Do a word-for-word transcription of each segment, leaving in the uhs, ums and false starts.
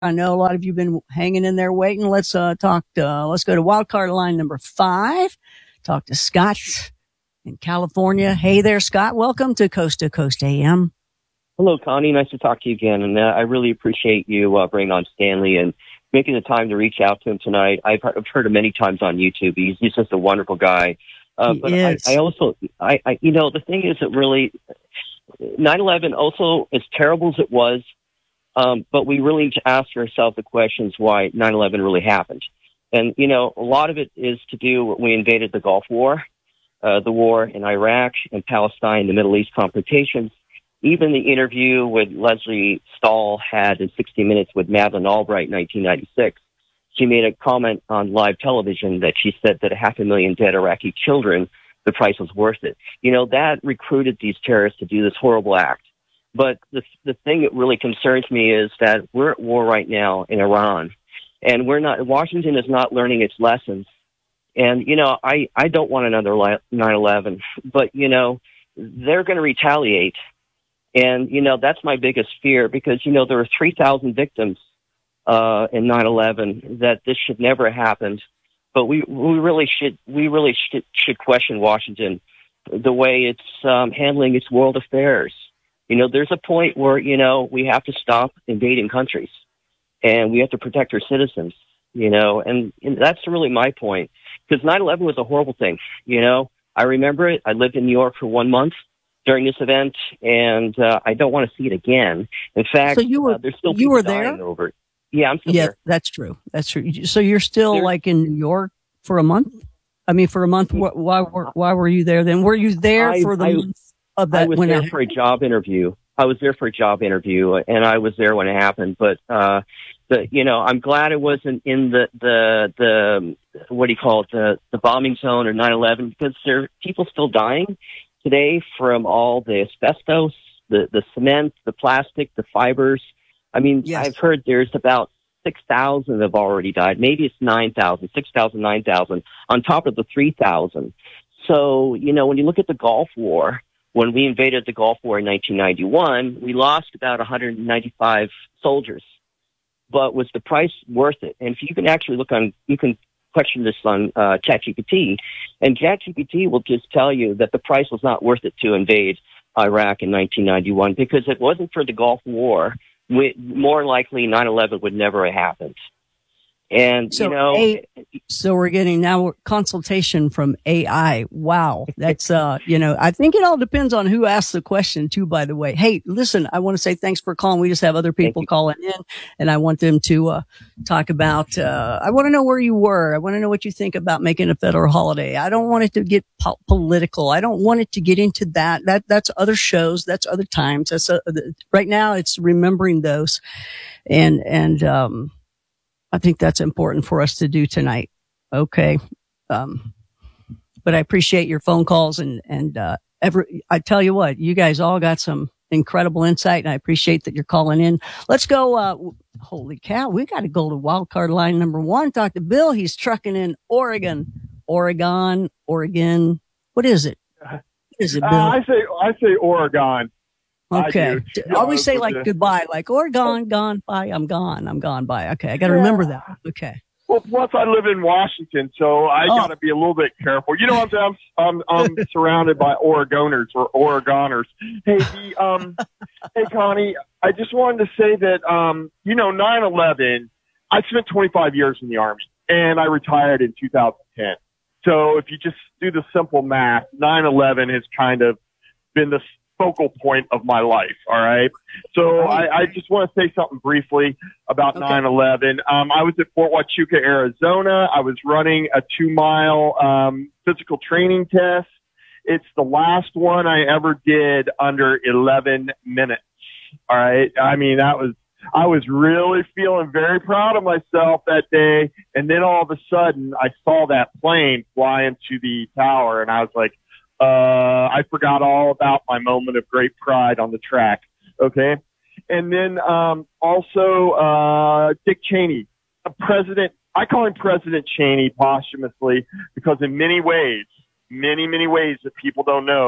I know a lot of you have been hanging in there waiting. Let's uh, talk. To, uh, let's go to wildcard line number five. Talk to Scott in California. Hey there, Scott. Welcome to Coast to Coast A M. Hello, Connie. Nice to talk to you again. And uh, I really appreciate you uh, bringing on Stanley and making the time to reach out to him tonight. I've heard, I've heard him many times on YouTube. He's, he's just a wonderful guy. Uh, but I, I also, I, I, you know, the thing is that really nine eleven also, as terrible as it was, um, but we really need to ask ourselves the questions why nine eleven really happened. And, you know, a lot of it is to do when we invaded the Gulf War, uh, the war in Iraq and Palestine, the Middle East confrontations. Even the interview with Leslie Stahl had in sixty minutes with Madeleine Albright in nineteen ninety-six, she made a comment on live television that she said that a half a million dead Iraqi children, the price was worth it. You know, that recruited these terrorists to do this horrible act. But the the thing that really concerns me is that we're at war right now in Iran, and we're not, Washington is not learning its lessons. And, you know, I, I don't want another nine eleven, but, you know, they're going to retaliate. And, you know, that's my biggest fear because, you know, there were three thousand victims uh, in nine eleven, that this should never have happened. But we, we really should, we really should, should question Washington, the way it's um, handling its world affairs. You know, there's a point where, you know, we have to stop invading countries and we have to protect our citizens, you know, and, and that's really my point. Because nine eleven was a horrible thing, you know. I remember it. I lived in New York for one month during this event, and uh, I don't want to see it again. In fact, so you were, uh, there's still you people were dying there? over it. Yeah, I'm still yeah, there. That's true. That's true. So you're still there, like in New York for a month? I mean, for a month. Wh- why were Why were you there then? Were you there I, for the I, month of that? I was when there it for a job interview. I was there for a job interview, and I was there when it happened. But uh, the you know, I'm glad it wasn't in the the the what do you call it the the bombing zone or nine eleven, because there are people still dying today from all the asbestos, the, the cement, the plastic, the fibers. I mean, yes. I've heard there's about six thousand have already died. Maybe it's nine thousand, six thousand, nine thousand, on top of the three thousand. So, you know, when you look at the Gulf War, when we invaded the Gulf War in nineteen ninety-one, we lost about one hundred ninety-five soldiers. But was the price worth it? And if you can actually look on, you can question this on uh, ChatGPT, and ChatGPT will just tell you that the price was not worth it to invade Iraq in nineteen ninety-one, because if it wasn't for the Gulf War, we, more likely nine eleven would never have happened. And, so you know, a, so we're getting now consultation from A I. Wow. That's, uh, you know, I think it all depends on who asks the question too, by the way. Hey, listen, I want to say thanks for calling. We just have other people calling in, and I want them to, uh, talk about, uh, I want to know where you were. I want to know what you think about making a federal holiday. I don't want it to get po- political. I don't want it to get into that. That, that's other shows. That's other times. That's, uh, right now it's remembering those. And, and, um, I think that's important for us to do tonight. Okay. Um, but I appreciate your phone calls and, and, uh, every, I tell you what, you guys all got some incredible insight, and I appreciate that you're calling in. Let's go. Uh, holy cow. We got to go to wildcard line number one. Talk to Bill. He's trucking in Oregon, Oregon, Oregon. What is it? What is it, Bill? Uh, I say, I say Oregon. Okay. I Always say like the, goodbye, like, or gone, gone, bye. I'm gone. I'm gone, bye. Okay. I got to yeah. remember that. Okay. Well, plus I live in Washington, so I oh. got to be a little bit careful. You know, I'm, I'm, I'm, I'm surrounded by Oregoners or Oregoners. Hey, the, um, hey, Connie, I just wanted to say that, um, you know, nine eleven, I spent twenty-five years in the Army, and I retired in two thousand ten. So if you just do the simple math, nine eleven has kind of been the focal point of my life. All right. So I, I just want to say something briefly about okay. nine eleven. Um, I was at Fort Huachuca, Arizona. I was running a two mile, um, physical training test. It's the last one I ever did under eleven minutes. All right. I mean, that was, I was really feeling very proud of myself that day. And then all of a sudden I saw that plane fly into the tower, and I was like, Uh, I forgot all about my moment of great pride on the track. Okay. And then, um, also, uh, Dick Cheney, a president. I call him President Cheney posthumously because in many ways, many, many ways that people don't know,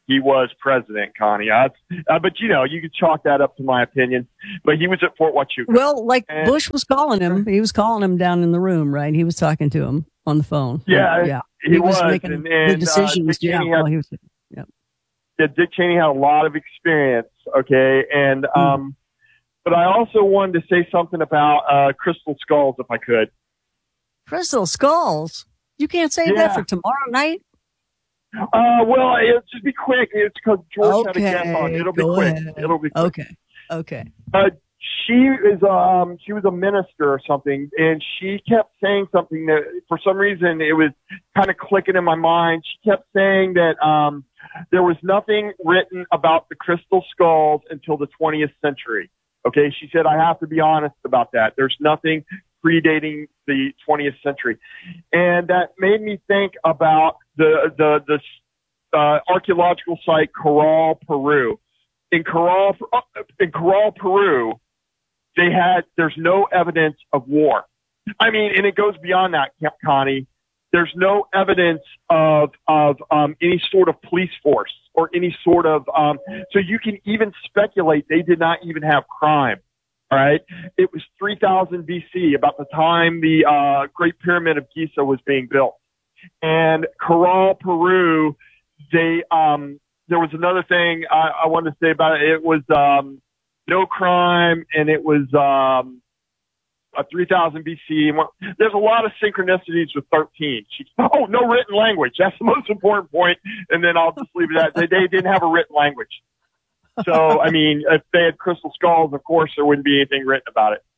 he was president, Connie. I, uh, but, you know, you could chalk that up to my opinion. But he was at Fort Huachuca. Well, like and, Bush was calling him. He was calling him down in the room, right? He was talking to him on the phone. Yeah, yeah. He, he was, was making and, and, big decisions. Uh, yeah, had, well, he was, yeah. yeah, Dick Cheney had a lot of experience, okay? And, mm. um, but I also wanted to say something about uh, Crystal Skulls, if I could. Crystal Skulls? You can't say yeah. that for tomorrow night? Uh, well, it'll just be quick. It's because George okay, had a guest on. It'll be go quick. Ahead. It'll be quick. Okay, okay. Uh, she is, um, she was a minister or something, and she kept saying something that, for some reason, it was kind of clicking in my mind. She kept saying that um, there was nothing written about the crystal skulls until the twentieth century. Okay, she said, I have to be honest about that. There's nothing predating the twentieth century. And that made me think about the, the, the, uh, archaeological site Corral, Peru. In Corral, in Corral, Peru, they had, there's no evidence of war. I mean, and it goes beyond that, Connie. There's no evidence of, of, um, any sort of police force or any sort of, um, so you can even speculate they did not even have crime. All right. It was three thousand B C, about the time the, uh, Great Pyramid of Giza was being built. And Corral, Peru, they, um, there was another thing I, I wanted to say about it. It was, um, no crime, and it was, um, a three thousand B C. There's a lot of synchronicities with thirteen. She, oh, no written language. That's the most important point. And then I'll just leave it at that. They didn't have a written language. So, I mean, if they had crystal skulls, of course, there wouldn't be anything written about it.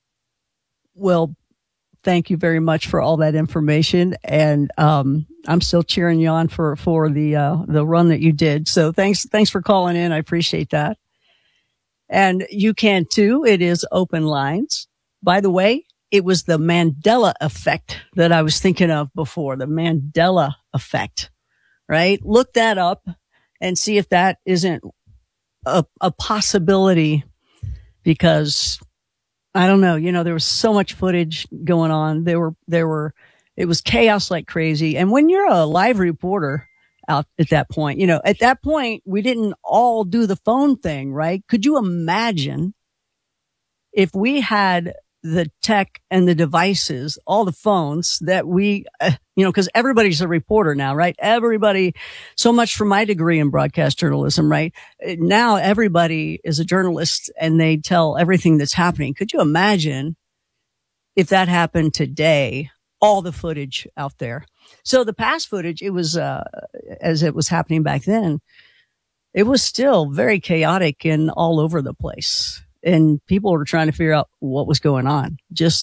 Well, thank you very much for all that information. And, um, I'm still cheering you on for, for the, uh, the run that you did. So thanks, thanks for calling in. I appreciate that. And you can too. It is open lines. By the way, it was the Mandela effect that I was thinking of before, the Mandela effect, right? Look that up and see if that isn't a, a possibility, because I don't know, you know, there was so much footage going on. There were, there were, it was chaos like crazy. And when you're a live reporter out at that point, you know, at that point, we didn't all do the phone thing, right? Could you imagine if we had the tech and the devices, all the phones that we, uh, you know, cause everybody's a reporter now, right? Everybody, so much for my degree in broadcast journalism, right? Now everybody is a journalist and they tell everything that's happening. Could you imagine if that happened today, all the footage out there? So the past footage, it was, uh, as it was happening back then, it was still very chaotic and all over the place. And people were trying to figure out what was going on. Just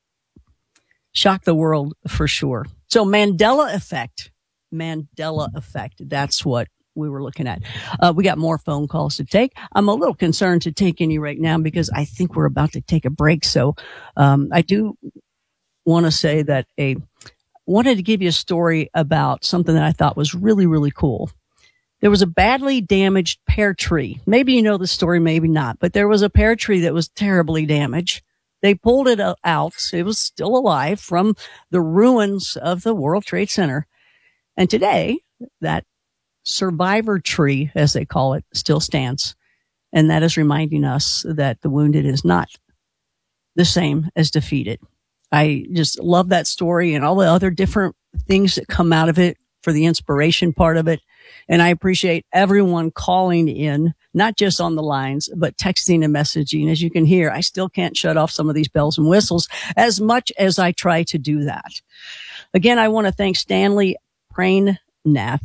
shocked the world for sure. So Mandela effect, Mandela effect. That's what we were looking at. Uh, we got more phone calls to take. I'm a little concerned to take any right now because I think we're about to take a break. So, um, I do want to say that a, wanted to give you a story about something that I thought was really, really cool. There was a badly damaged pear tree. Maybe you know the story, maybe not, but there was a pear tree that was terribly damaged. They pulled it out. It was still alive from the ruins of the World Trade Center. And today, that survivor tree, as they call it, still stands. And that is reminding us that the wounded is not the same as defeated. I just love that story and all the other different things that come out of it for the inspiration part of it. And I appreciate everyone calling in, not just on the lines, but texting and messaging. As you can hear, I still can't shut off some of these bells and whistles as much as I try to do that. Again, I want to thank Stanley Pranath,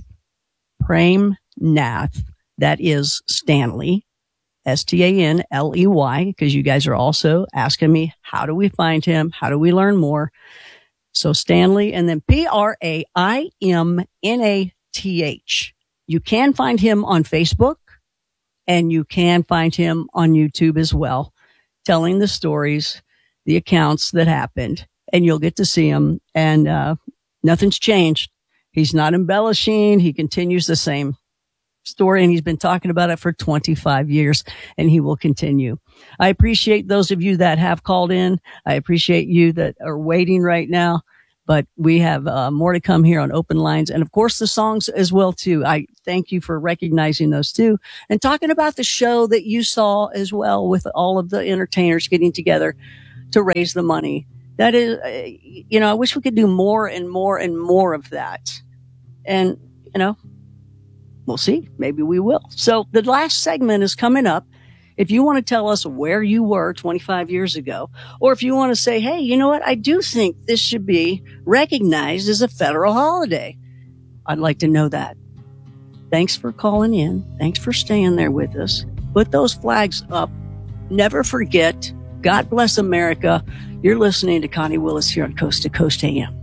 Pranath. That is Stanley, S T A N L E Y, because you guys are also asking me, how do we find him? How do we learn more? So Stanley, and then P R A I M N A T H. You can find him on Facebook, and you can find him on YouTube as well, telling the stories, the accounts that happened, and you'll get to see him. And uh nothing's changed. He's not embellishing. He continues the same story, and he's been talking about it for twenty-five years, and he will continue. I appreciate those of you that have called in. I appreciate you that are waiting right now. But we have uh, more to come here on Open Lines. And of course, the songs as well, too. I thank you for recognizing those, too. And talking about the show that you saw as well with all of the entertainers getting together to raise the money. That is, uh, you know, I wish we could do more and more and more of that. And, you know, we'll see. Maybe we will. So the last segment is coming up. If you want to tell us where you were twenty-five years ago, or if you want to say, hey, you know what? I do think this should be recognized as a federal holiday. I'd like to know that. Thanks for calling in. Thanks for staying there with us. Put those flags up. Never forget. God bless America. You're listening to Connie Willis here on Coast to Coast A M.